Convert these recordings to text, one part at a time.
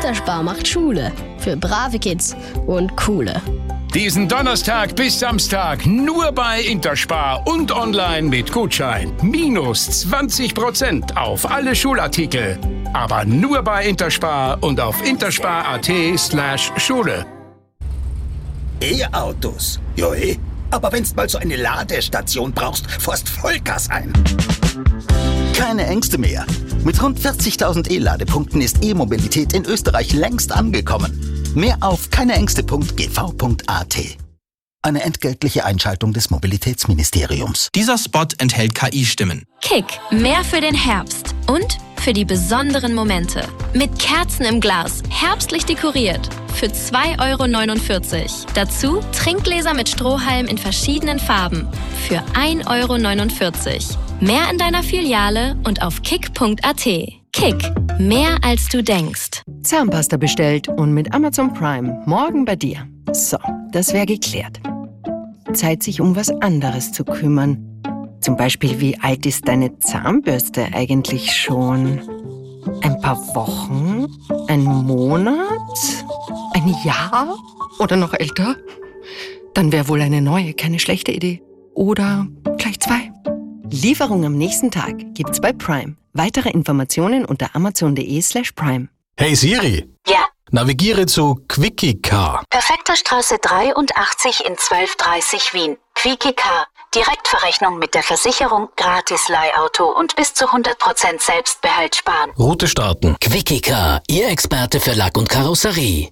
Interspar macht Schule. Für brave Kids und coole. Diesen Donnerstag bis Samstag nur bei Interspar und online mit Gutschein. Minus 20% auf alle Schulartikel. Aber nur bei Interspar und auf interspar.at/Schule. E-Autos? Joe, aber wenn's mal so eine Ladestation brauchst, fährst Vollgas ein. Keine Ängste mehr. Mit rund 40.000 E-Ladepunkten ist E-Mobilität in Österreich längst angekommen. Mehr auf keineängste.gv.at. Eine entgeltliche Einschaltung des Mobilitätsministeriums. Dieser Spot enthält KI-Stimmen. Kick, mehr für den Herbst und für die besonderen Momente. Mit Kerzen im Glas, herbstlich dekoriert. Für 2,49 €. Dazu Trinkgläser mit Strohhalm in verschiedenen Farben. Für 1,49 €. Mehr in deiner Filiale und auf kick.at. Kick, mehr als du denkst. Zahnpasta bestellt und mit Amazon Prime morgen bei dir. So, das wäre geklärt. Zeit, sich um was anderes zu kümmern. Zum Beispiel, wie alt ist deine Zahnbürste eigentlich schon? Ein paar Wochen? Ein Monat? Ein Jahr? Oder noch älter? Dann wäre wohl eine neue keine schlechte Idee. Oder gleich 2. Lieferung am nächsten Tag gibt's bei Prime. Weitere Informationen unter amazon.de/prime. Hey Siri. Ja. Navigiere zu Quickie Car. Perfekter Straße 83 in 1230 Wien. Quickie Car. Direktverrechnung mit der Versicherung, gratis Leihauto und bis zu 100% Selbstbehalt sparen. Route starten. Quickie Car, Ihr Experte für Lack und Karosserie.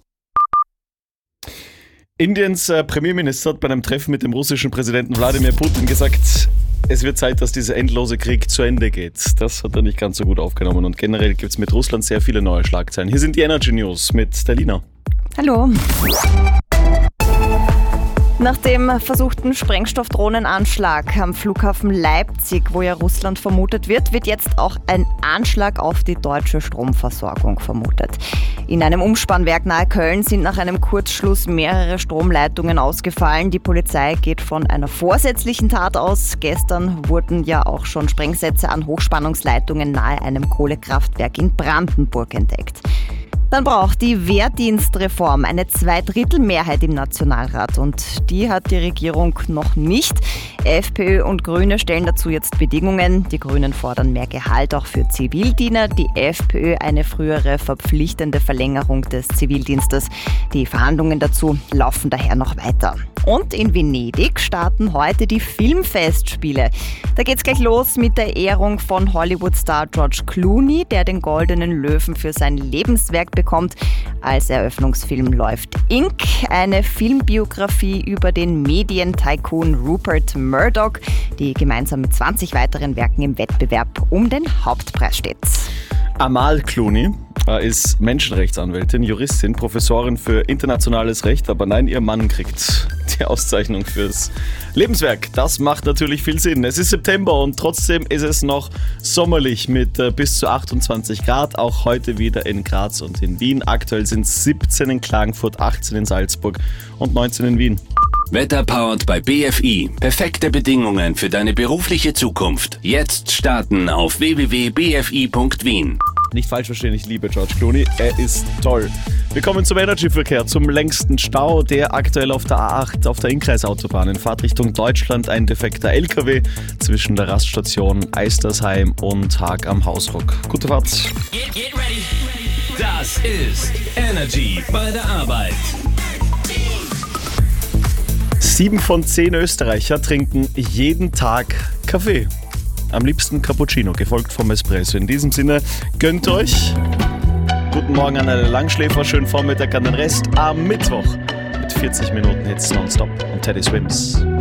Indiens Premierminister hat bei einem Treffen mit dem russischen Präsidenten Wladimir Putin gesagt, es wird Zeit, dass dieser endlose Krieg zu Ende geht. Das hat er nicht ganz so gut aufgenommen und generell gibt es mit Russland sehr viele neue Schlagzeilen. Hier sind die Energy News mit der Lina. Hallo. Nach dem versuchten Sprengstoffdrohnenanschlag am Flughafen Leipzig, wo ja Russland vermutet wird, wird jetzt auch ein Anschlag auf die deutsche Stromversorgung vermutet. In einem Umspannwerk nahe Köln sind nach einem Kurzschluss mehrere Stromleitungen ausgefallen. Die Polizei geht von einer vorsätzlichen Tat aus. Gestern wurden ja auch schon Sprengsätze an Hochspannungsleitungen nahe einem Kohlekraftwerk in Brandenburg entdeckt. Dann braucht die Wehrdienstreform eine Zweidrittelmehrheit im Nationalrat und die hat die Regierung noch nicht. FPÖ und Grüne stellen dazu jetzt Bedingungen. Die Grünen fordern mehr Gehalt auch für Zivildiener, die FPÖ eine frühere verpflichtende Verlängerung des Zivildienstes. Die Verhandlungen dazu laufen daher noch weiter. Und in Venedig starten heute die Filmfestspiele. Da geht's gleich los mit der Ehrung von Hollywood-Star George Clooney, der den Goldenen Löwen für sein Lebenswerk bekommt. Als Eröffnungsfilm läuft Inc., eine Filmbiografie über den Medientycoon Rupert Murdoch, die gemeinsam mit 20 weiteren Werken im Wettbewerb um den Hauptpreis steht. Amal Clooney ist Menschenrechtsanwältin, Juristin, Professorin für internationales Recht, aber nein, ihr Mann kriegt die Auszeichnung fürs Lebenswerk. Das macht natürlich viel Sinn. Es ist September und trotzdem ist es noch sommerlich mit bis zu 28 Grad, auch heute wieder in Graz und in Wien. Aktuell sind es 17 in Klagenfurt, 18 in Salzburg und 19 in Wien. Wetter powered bei BFI. Perfekte Bedingungen für deine berufliche Zukunft. Jetzt starten auf www.bfi.wien. Nicht falsch verstehen, ich liebe George Clooney, er ist toll. Wir kommen zum Energy-Verkehr, zum längsten Stau, der aktuell auf der A8, auf der Innkreisautobahn in Fahrtrichtung Deutschland, ein defekter LKW zwischen der Raststation Eistersheim und Haag am Hausruck. Gute Fahrt. Get ready. Das ist Energy bei der Arbeit. 7 von 10 Österreicher trinken jeden Tag Kaffee. Am liebsten Cappuccino, gefolgt vom Espresso. In diesem Sinne, gönnt euch. Guten Morgen an alle Langschläfer, schönen Vormittag an den Rest. Am Mittwoch mit 40 Minuten Hits nonstop und Teddy Swims.